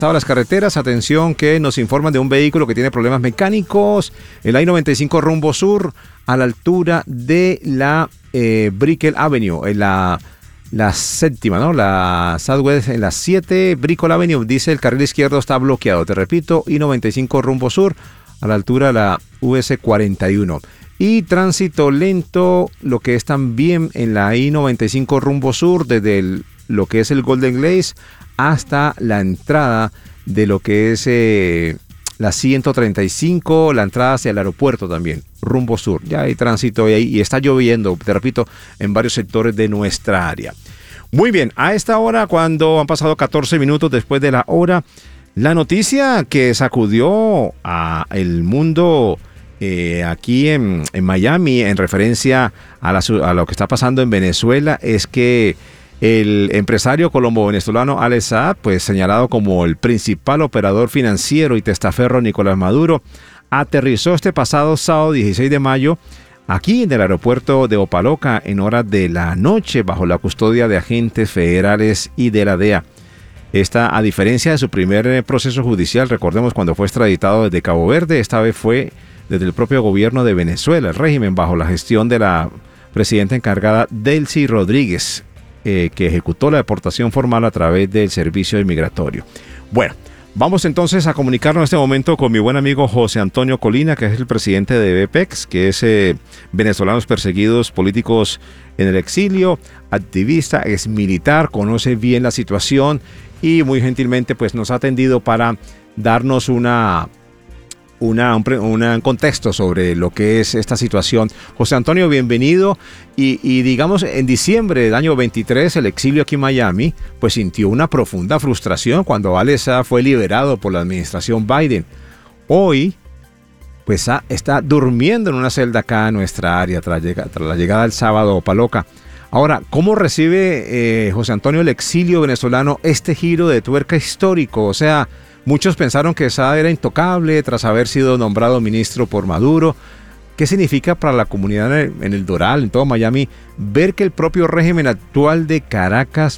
a las carreteras, atención que nos informan de un vehículo que tiene problemas mecánicos, el I-95 rumbo sur, a la altura de la Brickell Avenue, en la séptima, ¿no? La Southwest en la 7, Brickell Avenue, dice el carril izquierdo está bloqueado, te repito, I-95 rumbo sur, a la altura de la US 41. Y tránsito lento, lo que es también en la I-95 rumbo sur, desde lo que es el Golden Glades hasta la entrada de lo que es la 135, la entrada hacia el aeropuerto también, rumbo sur. Ya hay tránsito ahí y está lloviendo, te repito, en varios sectores de nuestra área. Muy bien, a esta hora, cuando han pasado 14 minutos después de la hora, la noticia que sacudió a el mundo aquí en Miami en referencia a lo que está pasando en Venezuela es que el empresario colombo-venezolano Alex Saab, pues señalado como el principal operador financiero y testaferro Nicolás Maduro, aterrizó este pasado sábado 16 de mayo aquí en el aeropuerto de Opa-locka en horas de la noche bajo la custodia de agentes federales y de la DEA. Esta, a diferencia de su primer proceso judicial, recordemos cuando fue extraditado desde Cabo Verde, esta vez fue desde el propio gobierno de Venezuela, el régimen bajo la gestión de la presidenta encargada Delcy Rodríguez, que ejecutó la deportación formal a través del servicio migratorio. Bueno, vamos entonces a comunicarnos en este momento con mi buen amigo José Antonio Colina, que es el presidente de BPEX, que es venezolanos perseguidos políticos en el exilio, activista, es militar, conoce bien la situación y muy gentilmente pues nos ha atendido para darnos un contexto sobre lo que es esta situación. José Antonio, bienvenido. Y digamos, en diciembre del año 23, el exilio aquí en Miami, pues sintió una profunda frustración cuando Alex Saab fue liberado por la administración Biden. Hoy, pues está durmiendo en una celda acá en nuestra área tras la llegada del sábado a Opa-locka. Ahora, ¿cómo recibe José Antonio el exilio venezolano este giro de tuerca histórico? O sea, muchos pensaron que Saab era intocable tras haber sido nombrado ministro por Maduro. ¿Qué significa para la comunidad en el Doral, en todo Miami, ver que el propio régimen actual de Caracas